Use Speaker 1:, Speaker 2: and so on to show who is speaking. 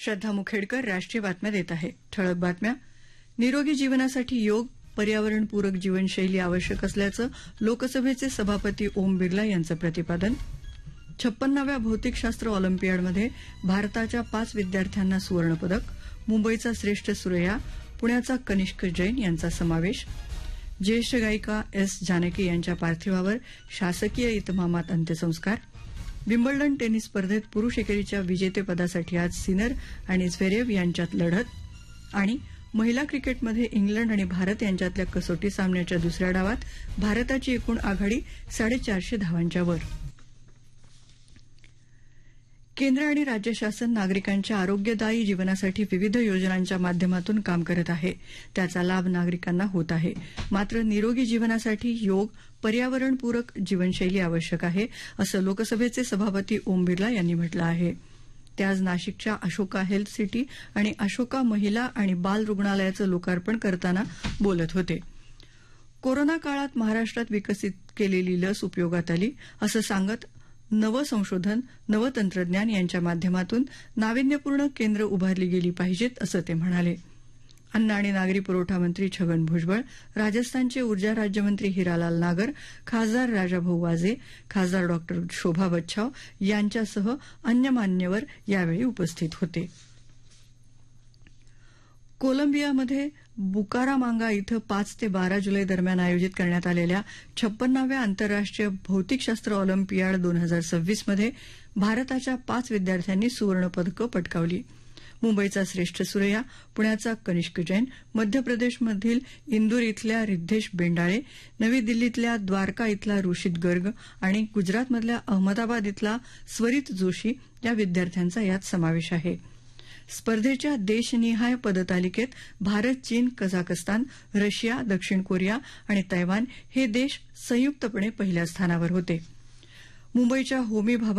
Speaker 1: श्रद्धा मुखेडकर राष्ट्रीय बातम्या देत आहे. ठळक बातम्या. निरोगी जीवनासाठी योग, पर्यावरणपूरक जीवनशैली आवश्यक असल्याचं लोकसभेचे सभापती ओम बिर्ला यांचं प्रतिपादन. 56व्या भौतिकशास्त्र ऑलिम्पियाडमध्ये भारताच्या 5 विद्यार्थ्यांना सुवर्णपदक. मुंबईचा श्रेष्ठ सुरैया, पुण्याचा कनिष्क जैन यांचा समावेश. ज्येष्ठ गायिका एस जानकी यांच्या पार्थिवावर शासकीय इतमामात अंत्यसंस्कार. विम्बल्डन टेनिस स्पर्धेत पुरुष एकेरीच्या विजेतेपदासाठी आज सिनर आणि झ्वेरेव यांच्यात लढत. आणि महिला क्रिकेटमध्ये इंग्लंड आणि भारत यांच्यातल्या कसोटी सामन्याच्या दुसऱ्या डावात भारताची एकूण आघाडी 450 धावांच्या वर. केंद्र आणि राज्य शासन नागरिकांच्या आरोग्यदायी जीवनासाठी विविध योजनांच्या माध्यमातून काम करत आहे. त्याचा लाभ नागरिकांना होत आहे. मात्र निरोगी जीवनासाठी योग, पर्यावरणपूरक जीवनशैली आवश्यक आहे, असं लोकसभेचे सभापती ओम बिर्ला यांनी म्हटलं आहे. ते आज नाशिकच्या अशोका हेल्थ सिटी आणि अशोका महिला आणि बाल रुग्णालयाचं लोकार्पण करताना बोलत होते. कोरोना काळात महाराष्ट्रात विकसित केलेली लस उपयोगात आली असं सांगत नवं संशोधन, नवं तंत्रज्ञान यांच्या माध्यमातून नाविन्यपूर्ण केंद्र उभारली गेली पाहिजेत असं ते म्हणाले. अन्न आणि नागरी पुरवठा मंत्री छगन भुजबळ, राजस्थानचे ऊर्जा राज्यमंत्री हिरालाल नागर, खासदार राजाभाऊ वाजे, खासदार डॉ शोभा बच्छाव यांच्यासह अन्य मान्यवर यावेळी उपस्थित होते. कोलंबियामध्ये बुकारामांगा इथं 5 ते 12 जुलै दरम्यान आयोजित करण्यात आलेल्या 56व्या आंतरराष्ट्रीय भौतिकशास्त्र ऑलिम्पियाड 2026 मध्ये भारताच्या 5 विद्यार्थ्यांनी सुवर्णपदकं पटकावली. मुंबईचा श्रेष्ठ सुरैया, पुण्याचा कनिष्क जैन, मध्य प्रदेशमधील इंदूर इथल्या रिद्धेश बेंडाळे, नवी दिल्लीतल्या द्वारका इथला रुशिद गर्ग आणि गुजरातमधल्या अहमदाबाद इथला स्वरित जोशी या विद्यार्थ्यांचा यात समावेश आहे. स्पर्धेच्या देशनिहाय पदतालिकेत भारत, चीन, कझाकस्तान, रशिया, दक्षिण कोरिया आणि तैवान हे देश संयुक्तपणे पहिल्या स्थानावर होते. मुंबईच्या होमी भाभा